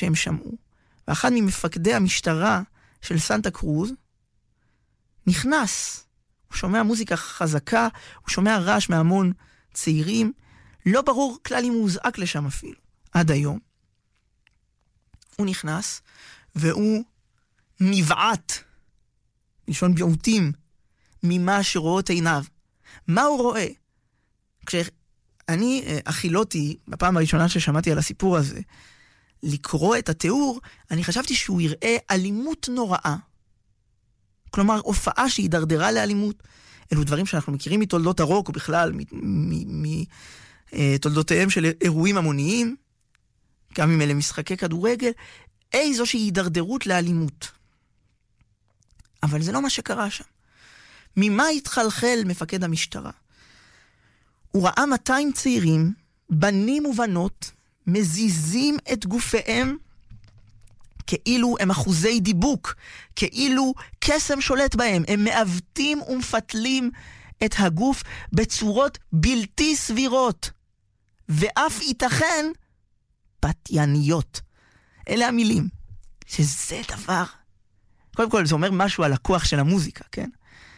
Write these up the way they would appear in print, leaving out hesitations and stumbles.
שהם שמעו. ואחד ממפקדי המשטרה של סנטה קרוז נכנס. הוא שומע מוזיקה חזקה, הוא שומע רעש מהמון צעירים, לא ברור כלל אם הוא הוזעק לשם אפילו, עד היום. הוא נכנס, והוא נבעט, לישון ביעוטים, ממה שרואות עיניו. מה הוא רואה? כשאני החילותי, בפעם הראשונה ששמעתי על הסיפור הזה, לקרוא את התיאור, אני חשבתי שהוא יראה אלימות נוראה. כלומר, הופעה שהידרדרה לאלימות. אלו דברים שאנחנו מכירים מתולדות הרוק, או בכלל מתולדותיהם של אירועים המוניים, גם אם אלה משחקי כדורגל, איזושהי הידרדרות לאלימות. אבל זה לא מה שקרה שם. ממה התחלחל מפקד המשטרה? הוא ראה 200 צעירים, בנים ובנות, מזיזים את גופיהם כאילו הם אחוזי דיבוק, כאילו קסם שולט בהם, הם מעוותים ומפתלים את הגוף בצורות בלתי סבירות, ואף ייתכן פתייניות. אלה המילים, שזה דבר, קודם כל זה אומר משהו על הכוח של המוזיקה, כן?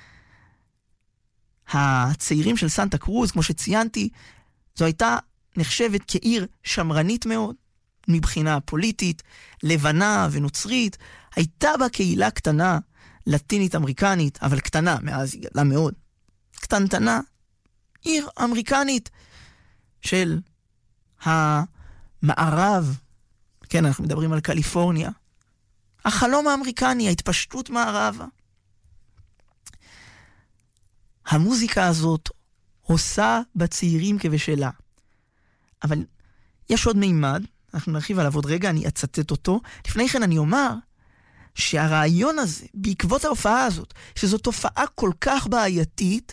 הצעירים של סנטה קרוז, כמו שציינתי, זו הייתה נחשבת כעיר שמרנית מאוד, מבחינה פוליטית, לבנה ונוצרית. הייתה בה קהילה קטנה, לטינית אמריקנית, אבל קטנה, מאז היא גדלה מאוד. קטנטנה, עיר אמריקנית של המערב. כן, אנחנו מדברים על קליפורניה. החלום האמריקני, ההתפשטות מערבה. המוזיקה הזאת עושה בצעירים כבשלה. אבל יש עוד מימד, אנחנו נרחיב עליו עוד רגע, אני אצטט אותו. לפני כן אני אומר שהרעיון הזה, בעקבות ההופעה הזאת, שזו תופעה כל כך בעייתית,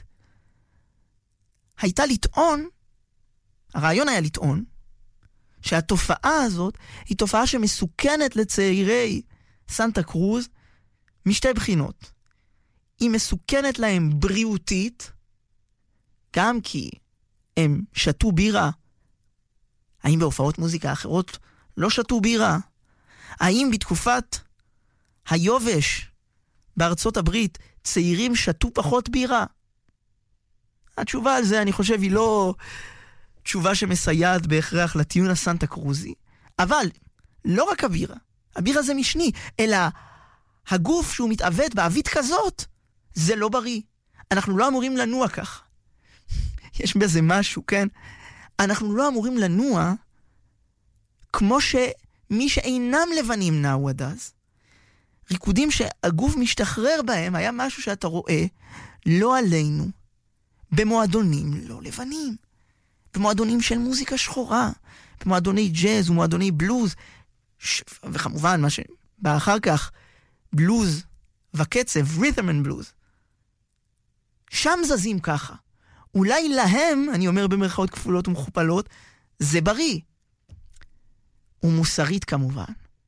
הייתה לטעון, הרעיון היה לטעון, שהתופעה הזאת היא תופעה שמסוכנת לצעירי סנטה קרוז משתי בחינות. היא מסוכנת להם בריאותית, גם כי הם שתו בירה. האם בהופעות מוזיקה אחרות לא שתו בירה? האם בתקופת היובש בארצות הברית צעירים שתו פחות בירה? התשובה על זה, אני חושב, היא לא תשובה שמסייעת בהכרח לטיעון הסנטה קרוזי. אבל לא רק הבירה, הבירה זה משני, אלא הגוף שהוא מתעוות בעבית כזאת, זה לא בריא. אנחנו לא אמורים לנוע כך. יש בזה משהו, כן? אנחנו לא אמורים לנוע כמו שמי שאינם לבנים נעו עד אז. ריקודים שהגוף משתחרר בהם היה משהו שאתה רואה לא עלינו, במועדונים לא לבנים, במועדונים של מוזיקה שחורה, במועדוני ג'אז ומועדוני בלוז, וכמובן מה שבא אחר כך, בלוז וקצב, rhythm and blues. שם זזים ככה. אולי להם, אני אומר במרכאות כפולות ומכופלות, זה בריא. ומוסרית כמובן.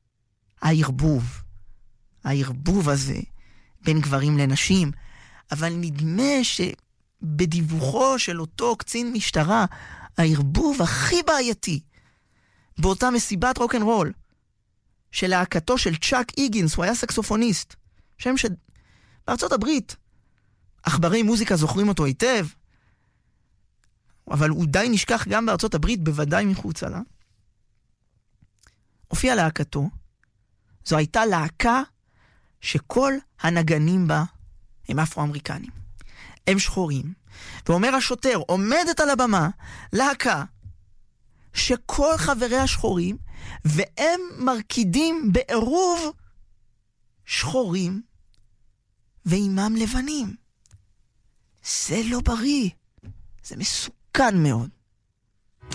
הערבוב הזה בין גברים לנשים, אבל נדמה שבדיווחו של אותו קצין משטרה, הערבוב הכי בעייתי, באותה מסיבת רוק'נ'רול, של להקתו של צ'אק איגינס, הוא היה סקסופוניסט, שם שבארצות הברית, עכברי מוזיקה זוכרים אותו היטב, אבל הוא די נשכח גם בארצות הברית, בוודאי מחוצה לה. הופיע להקתו, זו הייתה להקה שכל הנגנים בה הם אפרו-אמריקנים. הם שחורים. ואומר השוטר, עומדת על הבמה, להקה, שכל חבריה שחורים, והם מרקידים בעירוב שחורים, ועימם לבנים. זה לא בריא. זה מסוכן מאוד.